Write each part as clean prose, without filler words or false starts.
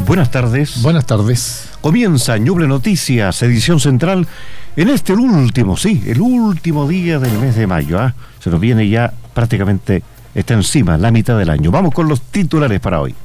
Buenas tardes. Buenas tardes. Comienza Ñuble Noticias, edición central, en el último día del mes de mayo. Se nos viene ya prácticamente, está encima, la mitad del año. Vamos con los titulares para hoy.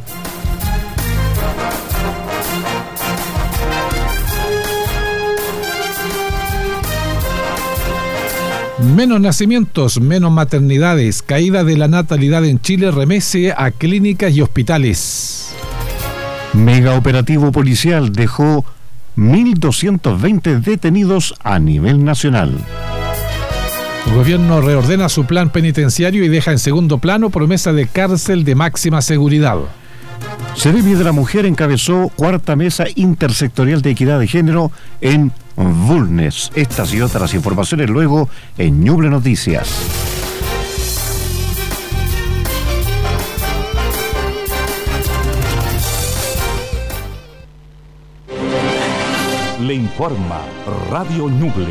Menos nacimientos, menos maternidades, caída de la natalidad en Chile remece a clínicas y hospitales. Mega operativo policial dejó 1.220 detenidos a nivel nacional. El gobierno reordena su plan penitenciario y deja en segundo plano promesa de cárcel de máxima seguridad. Seremi de la Mujer encabezó cuarta mesa intersectorial de equidad de género en Bulnes. Estas y otras informaciones luego en Ñuble Noticias. Le informa Radio Ñuble.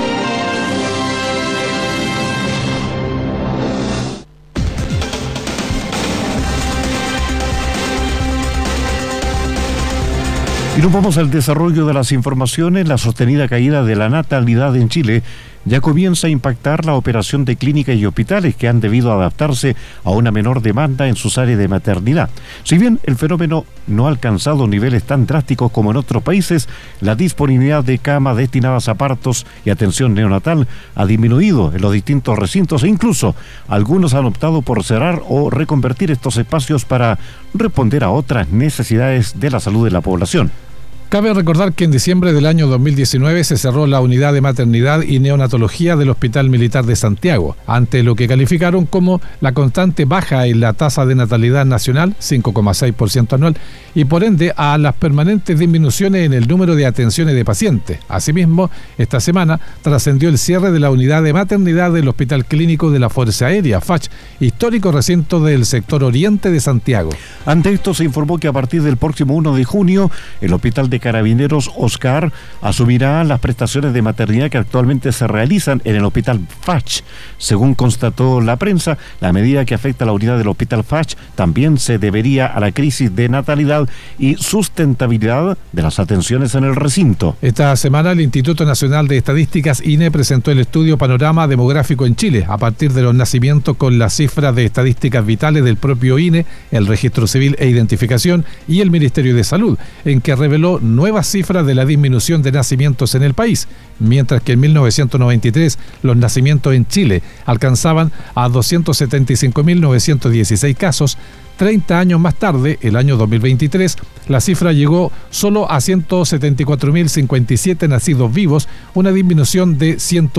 Y nos vamos al desarrollo de las informaciones. La sostenida caída de la natalidad en Chile ya comienza a impactar la operación de clínicas y hospitales que han debido adaptarse a una menor demanda en sus áreas de maternidad. Si bien el fenómeno no ha alcanzado niveles tan drásticos como en otros países, la disponibilidad de camas destinadas a partos y atención neonatal ha disminuido en los distintos recintos e incluso algunos han optado por cerrar o reconvertir estos espacios para responder a otras necesidades de la salud de la población. Cabe recordar que en diciembre del año 2019 se cerró la unidad de maternidad y neonatología del Hospital Militar de Santiago, ante lo que calificaron como la constante baja en la tasa de natalidad nacional, 5,6% anual, y por ende a las permanentes disminuciones en el número de atenciones de pacientes. Asimismo, esta semana trascendió el cierre de la unidad de maternidad del Hospital Clínico de la Fuerza Aérea, FACH, histórico recinto del sector oriente de Santiago. Ante esto se informó que a partir del próximo 1 de junio, el Hospital de Carabineros Oscar asumirá las prestaciones de maternidad que actualmente se realizan en el Hospital FACH. Según constató la prensa, la medida que afecta a la unidad del Hospital FACH también se debería a la crisis de natalidad y sustentabilidad de las atenciones en el recinto. Esta semana el Instituto Nacional de Estadísticas, INE, presentó el estudio Panorama Demográfico en Chile, a partir de los nacimientos con las cifras de estadísticas vitales del propio INE, el Registro Civil e Identificación y el Ministerio de Salud, en que reveló nuevas cifras de la disminución de nacimientos en el país, mientras que en 1993 los nacimientos en Chile alcanzaban a 275.916 casos. 30 años más tarde, el año 2023, la cifra llegó solo a 174.057 nacidos vivos, una disminución de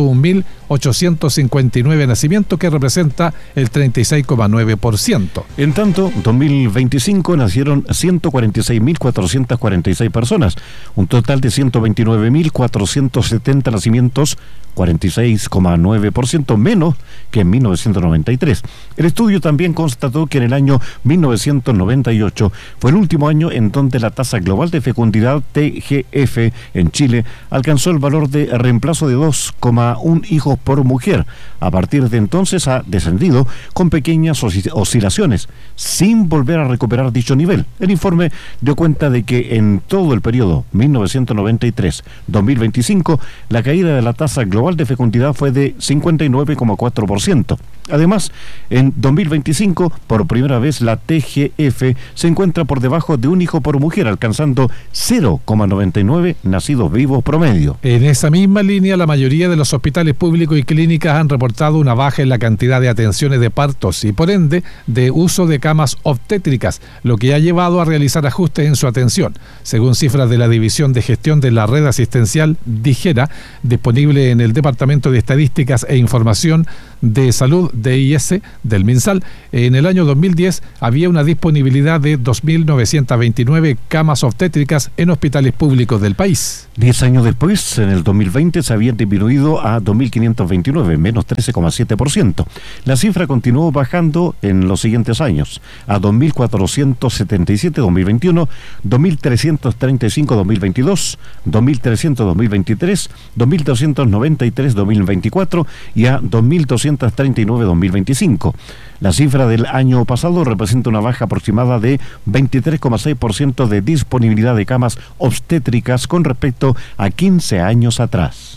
101.859 nacimientos que representa el 36,9%. En tanto, 2025 nacieron 146.446 personas, un total de 129.470 nacimientos, 46,9% menos que en 1993. El estudio también constató que en el año 1998 fue el último año en donde la tasa global de fecundidad TGF en Chile alcanzó el valor de reemplazo de 2,1 hijos por mujer. A partir de entonces ha descendido con pequeñas oscilaciones, sin volver a recuperar dicho nivel. El informe dio cuenta de que en todo el periodo 1993-2025 la caída de la tasa global de fecundidad fue de 59,4%. Además, en 2025, por primera vez la TGF se encuentra por debajo de un hijo por mujer, alcanzando 0,99 nacidos vivos promedio. En esa misma línea, la mayoría de los hospitales públicos y clínicas han reportado una baja en la cantidad de atenciones de partos y, por ende, de uso de camas obstétricas, lo que ha llevado a realizar ajustes en su atención. Según cifras de la División de Gestión de la Red Asistencial DIGERA, disponible en el Departamento de Estadísticas e Información de Salud DIS del MinSal, en el año 2010 había una disponibilidad de 2.929 camas obstétricas en hospitales públicos del país. 10 años después, en el 2020, se habían disminuido a 2.529, menos 13,7%. La cifra continuó bajando en los siguientes años, a 2.477 2021, 2.335 2022, 2.300 2023, 2.293 2024 y a 2.239 2019-2025. La cifra del año pasado representa una baja aproximada de 23,6% de disponibilidad de camas obstétricas con respecto a 15 años atrás.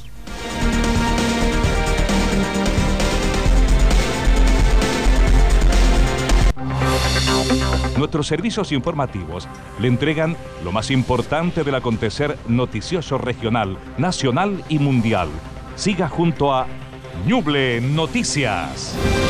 Nuestros servicios informativos le entregan lo más importante del acontecer noticioso regional, nacional y mundial. Siga junto a Ñuble Noticias.